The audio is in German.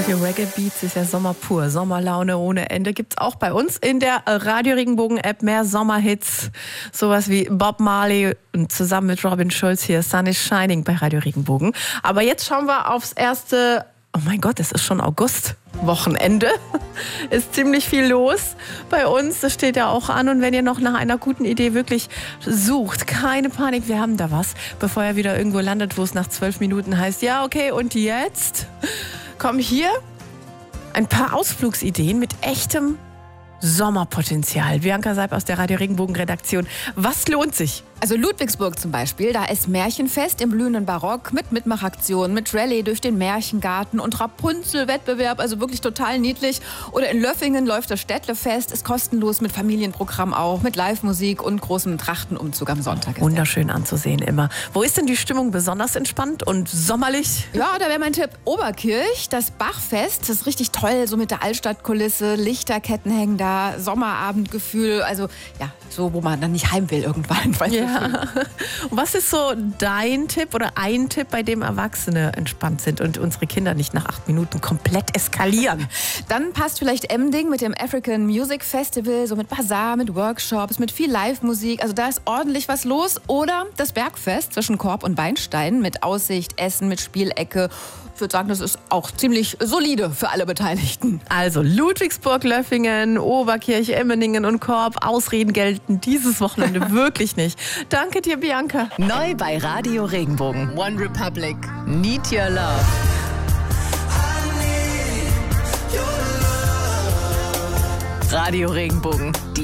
Solche Reggae-Beats ist ja Sommer pur. Sommerlaune ohne Ende gibt's auch bei uns in der Radio Regenbogen-App. Mehr Sommerhits, sowas wie Bob Marley und zusammen mit Robin Schulz hier Sun is Shining bei Radio Regenbogen. Aber jetzt schauen wir aufs erste, oh mein Gott, es ist schon August-Wochenende. Ist ziemlich viel los bei uns, das steht ja auch an. Und wenn ihr noch nach einer guten Idee wirklich sucht, keine Panik, wir haben da was. Bevor ihr wieder irgendwo landet, wo es nach 12 Minuten heißt, ja okay, und jetzt kommen hier ein paar Ausflugsideen mit echtem Sommerpotenzial. Bianca Seib aus der Radio Regenbogen Redaktion. Was lohnt sich? Also Ludwigsburg zum Beispiel, da ist Märchenfest im blühenden Barock mit Mitmachaktionen, mit Rallye durch den Märchengarten und Rapunzel-Wettbewerb, also wirklich total niedlich. Oder in Löffingen läuft das Städtlefest, ist kostenlos mit Familienprogramm auch, mit Live-Musik und großem Trachtenumzug am Sonntag. Wunderschön anzusehen immer. Wo ist denn die Stimmung besonders entspannt und sommerlich? Ja, da wäre mein Tipp Oberkirch, das Bachfest, das ist richtig toll, so mit der Altstadtkulisse, Lichterketten hängen da, Sommerabendgefühl, also ja, so wo man dann nicht heim will irgendwann. Ja. Und was ist so dein Tipp oder ein Tipp, bei dem Erwachsene entspannt sind und unsere Kinder nicht nach 8 Minuten komplett eskalieren? Dann passt vielleicht Emding mit dem African Music Festival, so mit Bazar, mit Workshops, mit viel Live-Musik. Also da ist ordentlich was los. Oder das Bergfest zwischen Korb und Weinstein mit Aussicht, Essen, mit Spielecke. Ich würde sagen, das ist auch ziemlich solide für alle Beteiligten. Also Ludwigsburg, Löffingen, Oberkirch, Emmendingen und Korb. Ausreden gelten dieses Wochenende wirklich nicht. Danke dir, Bianca. Neu bei Radio Regenbogen. One Republic. Need Your Love. Radio Regenbogen. Die